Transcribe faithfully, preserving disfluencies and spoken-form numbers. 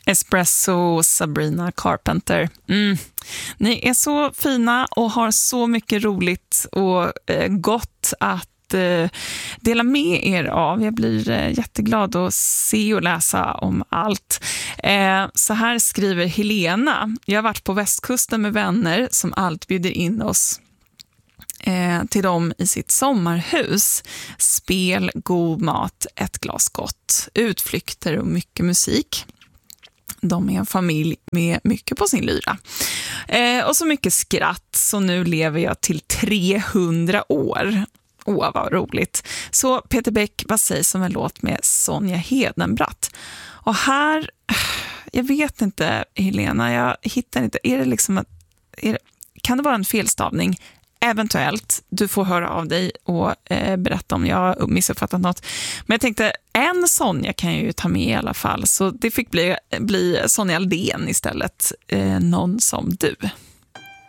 Espresso, Sabrina Carpenter. Mm. Ni är så fina och har så mycket roligt och eh, gott att eh, dela med er av. Jag blir eh, jätteglad att se och läsa om allt. Eh, så här skriver Helena. Jag har varit på västkusten med vänner som allt bjuder in oss eh, till dem i sitt sommarhus. Spel, god mat, ett glas gott, utflykter och mycket musik. De är en familj med mycket på sin lyra. Eh, och så mycket skratt, så nu lever jag till trehundra år. Åh, vad roligt. Så Peter Bäck, vad sägs om en låt med Sonja Hedenbratt? Och här, jag vet inte, Helena, jag hittar inte. Är det liksom att, är det, kan det vara en felstavning? Eventuellt, du får höra av dig och eh, berätta om jag har missuppfattat något. Men jag tänkte, en Sonja kan jag ju ta med i alla fall. Så det fick bli, bli Sonja Aldén istället, eh, någon som du.